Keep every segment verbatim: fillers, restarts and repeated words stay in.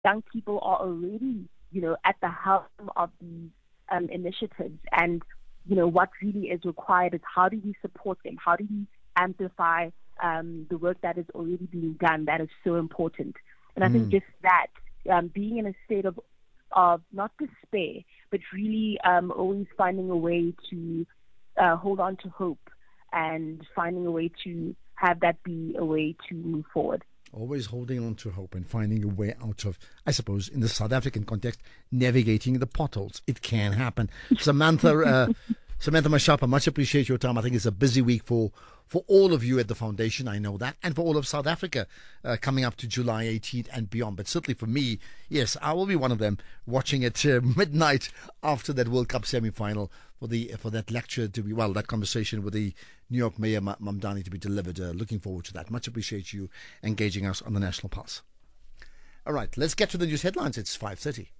young people are already, you know, at the helm of these um, initiatives. And, you know, what really is required is how do we support them? How do we amplify um, the work that is already being done? That is so important. And I mm. think just that, um, being in a state of, of not despair, but really um, always finding a way to uh, hold on to hope and finding a way to have that be a way to move forward. Always holding on to hope and finding a way out of, I suppose, in the South African context, navigating the potholes. It can happen. Samantha, uh, Samantha Mashapa, much appreciate your time. I think it's a busy week for, for all of you at the foundation, I know that, and for all of South Africa uh, coming up to July eighteenth and beyond. But certainly for me, yes, I will be one of them watching at uh, midnight after that World Cup semi-final for the for that lecture to be, well, that conversation with the New York Mayor Mamdani to be delivered. Uh, looking forward to that. Much appreciate you engaging us on the National Pulse. All right, let's get to the news headlines. It's five thirty.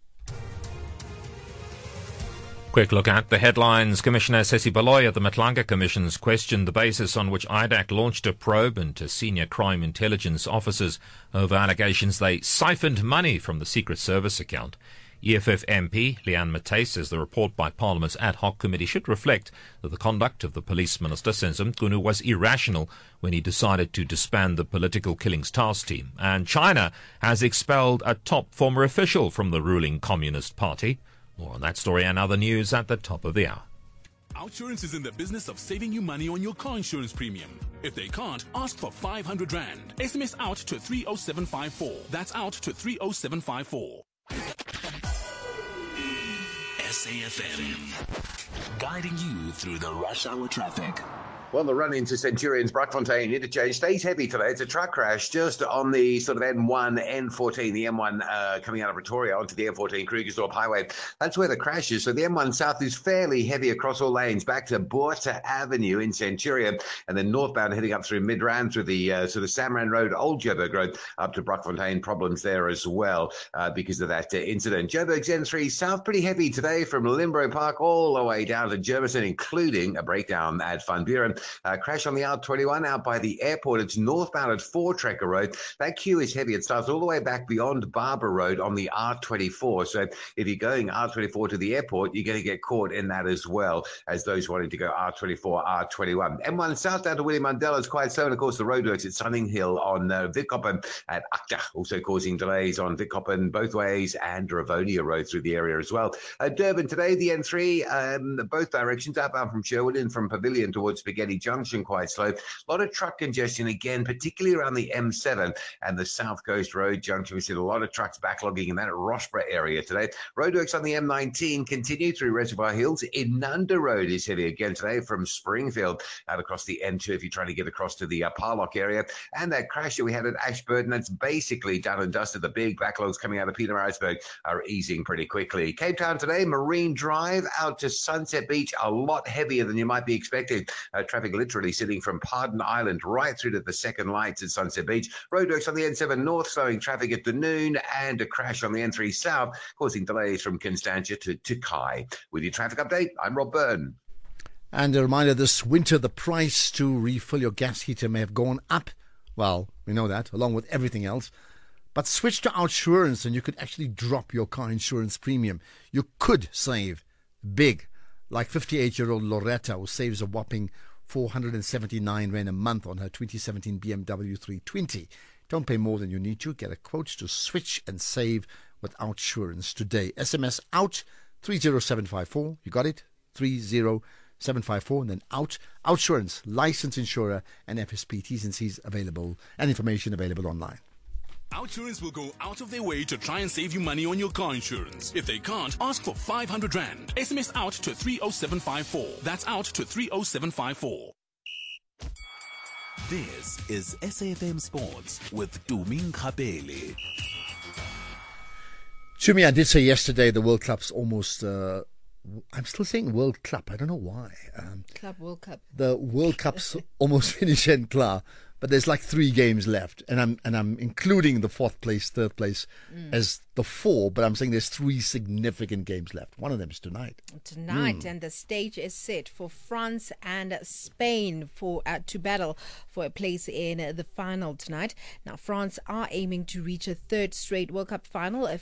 Quick look at the headlines. Commissioner Sesi Baloyi of the Matlanga Commission's questioned the basis on which I D A C launched a probe into senior crime intelligence officers over allegations they siphoned money from the Secret Service account. E F F M P Leanne Matthys says the report by Parliament's ad hoc committee should reflect that the conduct of the police minister, Senzo Mchunu, was irrational when he decided to disband the political killings task team. And China has expelled a top former official from the ruling Communist Party. More on that story and other news at the top of the hour. Outsurance is in the business of saving you money on your car insurance premium. If they can't, ask for five hundred rand. S M S out to three oh seven five four. That's out to three oh seven five four. S A F M, guiding you through the rush hour traffic. Well, the run into Centurion's Brakfontein interchange stays heavy today. It's a truck crash just on the sort of N one, N fourteen, the M one uh, coming out of Pretoria onto the N fourteen Krugersdorp Highway. That's where the crash is. So the M one South is fairly heavy across all lanes, back to Botha Avenue in Centurion, and then northbound heading up through Midrand, through the uh, sort of Samran Road, Old Joburg Road, up to Brakfontein. Problems there as well uh, because of that uh, incident. Joburg's N three South pretty heavy today from Limbro Park all the way down to Germiston, including a breakdown at Van Buren. Uh, crash on the R twenty-one out by the airport. It's northbound at Voortrekker Road. That queue is heavy. It starts all the way back beyond Barber Road on the R twenty-four. So if you're going R twenty-four to the airport, you're going to get caught in that as well as those wanting to go R twenty-four, R twenty-one. M one south down to William Mandela is quite slow. And of course, the roadworks at Sunninghill on uh, Witkoppen at Akta, also causing delays on Witkoppen both ways, and Ravonia Road through the area as well. Uh, Durban today, the N three, um, both directions, outbound from Sherwood and from Pavilion towards Spaghetti Junction, quite slow. A lot of truck congestion again, particularly around the M seven and the South Coast Road Junction. We see a lot of trucks backlogging in that Rossborough area today. Roadworks on the M nineteen continue through Reservoir Hills. Inanda Road is heavy again today from Springfield out across the N two if you're trying to get across to the uh, Parlock area. And that crash that we had at Ashburton, that's basically done and dusted. The big backlogs coming out of Pietermaritzburg are easing pretty quickly. Cape Town today, Marine Drive out to Sunset Beach, a lot heavier than you might be expecting. Uh, traffic literally sitting from Pardon Island right through to the second lights at Sunset Beach. Roadworks on the N seven North slowing traffic at Dunoon, and a crash on the N three South causing delays from Constantia to Tukai. With your traffic update, I'm Rob Byrne. And a reminder, this winter the price to refill your gas heater may have gone up. Well, we know that, along with everything else. But switch to Outsurance and you could actually drop your car insurance premium. You could save big, like fifty-eight-year-old Loretta, who saves a whopping four hundred seventy-nine rand a month on her twenty seventeen B M W three twenty. Don't pay more than you need to. Get a quote to switch and save with Outsurance today. S M S out three oh seven five four. You got it? three oh seven five four, and then out. Outsurance, licensed insurer, and F S P T's and C's available, and information available online. Outsurance will go out of their way to try and save you money on your car insurance. If they can't, ask for five hundred rand. S M S out to three oh seven five four. That's out to three oh seven five four. This is S A F M Sports with Tumi Nkhabele. Tumi, I did say yesterday the World Cup's almost... Uh, I'm still saying World Cup. I don't know why. Um, Club World Cup. The World Cup's almost finished and klar. but there's like three games left, and I'm and I'm including the fourth place, third place mm. as the four, but I'm saying there's three significant games left. One of them is tonight. Tonight, mm. and the stage is set for France and Spain for uh, to battle for a place in the final tonight. Now, France are aiming to reach a third straight World Cup final, a